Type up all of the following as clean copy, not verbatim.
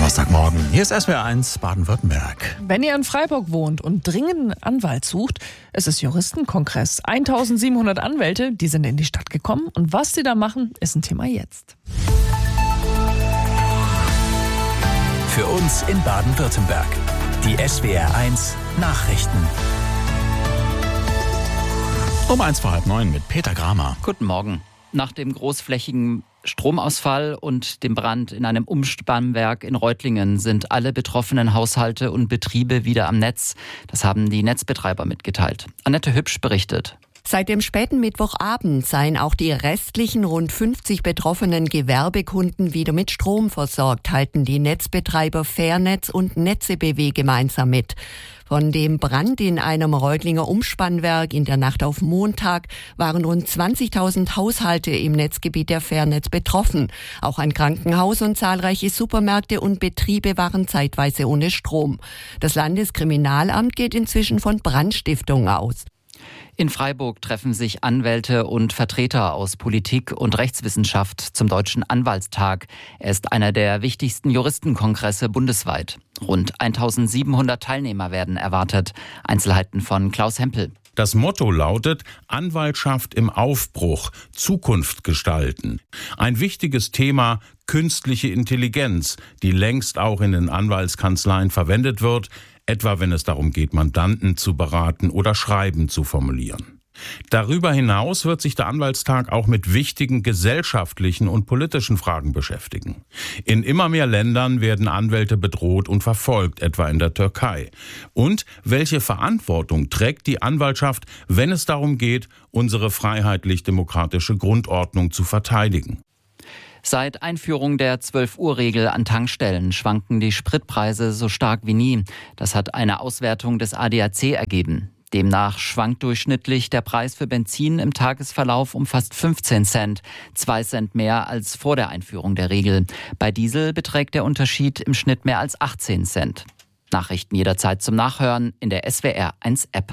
Donnerstagmorgen. Hier ist SWR1 Baden-Württemberg. Wenn ihr in Freiburg wohnt und dringend einen Anwalt sucht, es ist Juristenkongress. 1700 Anwälte, die sind in die Stadt gekommen. Und was sie da machen, ist ein Thema jetzt. Für uns in Baden-Württemberg. Die SWR1 Nachrichten. Um 8:45 mit Peter Gramer. Guten Morgen. Nach dem großflächigen Stromausfall und dem Brand in einem Umspannwerk in Reutlingen sind alle betroffenen Haushalte und Betriebe wieder am Netz. Das haben die Netzbetreiber mitgeteilt. Annette Hübsch berichtet. Seit dem späten Mittwochabend seien auch die restlichen rund 50 betroffenen Gewerbekunden wieder mit Strom versorgt, halten die Netzbetreiber Fairnetz und Netze BW gemeinsam mit. Von dem Brand in einem Reutlinger Umspannwerk in der Nacht auf Montag waren rund 20.000 Haushalte im Netzgebiet der Fairnetz betroffen. Auch ein Krankenhaus und zahlreiche Supermärkte und Betriebe waren zeitweise ohne Strom. Das Landeskriminalamt geht inzwischen von Brandstiftung aus. In Freiburg treffen sich Anwälte und Vertreter aus Politik und Rechtswissenschaft zum Deutschen Anwaltstag. Er ist einer der wichtigsten Juristenkongresse bundesweit. Rund 1700 Teilnehmer werden erwartet. Einzelheiten von Klaus Hempel. Das Motto lautet Anwaltschaft im Aufbruch, Zukunft gestalten. Ein wichtiges Thema, künstliche Intelligenz, die längst auch in den Anwaltskanzleien verwendet wird, etwa wenn es darum geht, Mandanten zu beraten oder Schreiben zu formulieren. Darüber hinaus wird sich der Anwaltstag auch mit wichtigen gesellschaftlichen und politischen Fragen beschäftigen. In immer mehr Ländern werden Anwälte bedroht und verfolgt, etwa in der Türkei. Und welche Verantwortung trägt die Anwaltschaft, wenn es darum geht, unsere freiheitlich-demokratische Grundordnung zu verteidigen? Seit Einführung der 12-Uhr-Regel an Tankstellen schwanken die Spritpreise so stark wie nie. Das hat eine Auswertung des ADAC ergeben. Demnach schwankt durchschnittlich der Preis für Benzin im Tagesverlauf um fast 15 Cent, 2 Cent mehr als vor der Einführung der Regel. Bei Diesel beträgt der Unterschied im Schnitt mehr als 18 Cent. Nachrichten jederzeit zum Nachhören in der SWR1-App.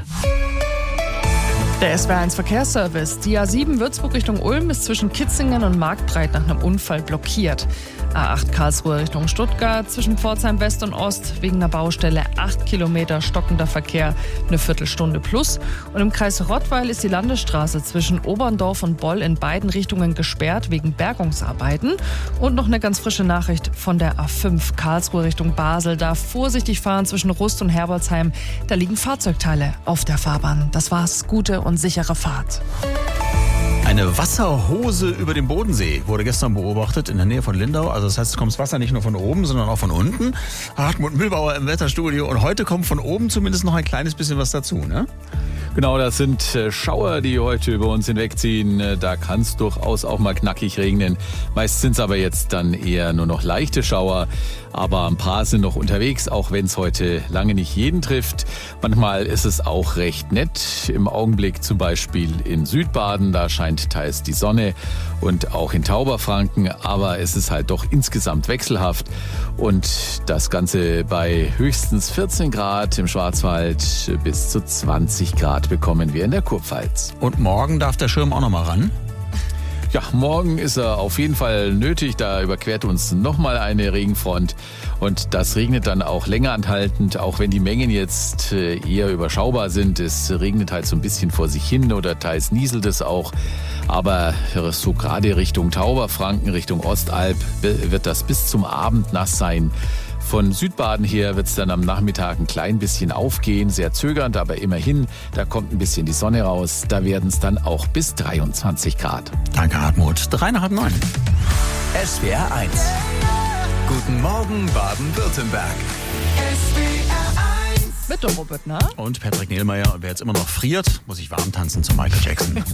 Der SWR1 Verkehrsservice. Die A7 Würzburg Richtung Ulm ist zwischen Kitzingen und Marktbreit nach einem Unfall blockiert. A8 Karlsruhe Richtung Stuttgart zwischen Pforzheim West und Ost wegen einer Baustelle 8 Kilometer stockender Verkehr, eine Viertelstunde plus. Und im Kreis Rottweil ist die Landesstraße zwischen Oberndorf und Boll in beiden Richtungen gesperrt wegen Bergungsarbeiten. Und noch eine ganz frische Nachricht von der A5 Karlsruhe Richtung Basel. Da vorsichtig fahren zwischen Rust und Herbolzheim. Da liegen Fahrzeugteile auf der Fahrbahn. Das war's. Gute und sichere Fahrt. Eine Wasserhose über dem Bodensee wurde gestern beobachtet in der Nähe von Lindau. Also das heißt, es kommt das Wasser nicht nur von oben, sondern auch von unten. Hartmut Mühlbauer im Wetterstudio. Und heute kommt von oben zumindest noch ein kleines bisschen was dazu, ne? Genau, das sind Schauer, die heute über uns hinwegziehen. Da kann es durchaus auch mal knackig regnen. Meist sind es aber jetzt dann eher nur noch leichte Schauer. Aber ein paar sind noch unterwegs, auch wenn es heute lange nicht jeden trifft. Manchmal ist es auch recht nett. Im Augenblick zum Beispiel in Südbaden, da scheint teils die Sonne und auch in Tauberfranken. Aber es ist halt doch insgesamt wechselhaft. Und das Ganze bei höchstens 14 Grad im Schwarzwald bis zu 20 Grad bekommen wir in der Kurpfalz. Und morgen darf der Schirm auch noch mal ran? Ja, morgen ist er auf jeden Fall nötig. Da überquert uns nochmal eine Regenfront. Und das regnet dann auch länger anhaltend, auch wenn die Mengen jetzt eher überschaubar sind. Es regnet halt so ein bisschen vor sich hin oder teils nieselt es auch. Aber so gerade Richtung Tauberfranken, Richtung Ostalb wird das bis zum Abend nass sein. Von Südbaden her wird es dann am Nachmittag ein klein bisschen aufgehen, sehr zögernd, aber immerhin, da kommt ein bisschen die Sonne raus. Da werden es dann auch bis 23 Grad. Danke, Hartmut. 8:45. SWR1. Guten Morgen, Baden-Württemberg. Mit der Robert, ne? Und Patrick Nehlmeier. Und wer jetzt immer noch friert, muss sich warm tanzen zu Michael Jackson.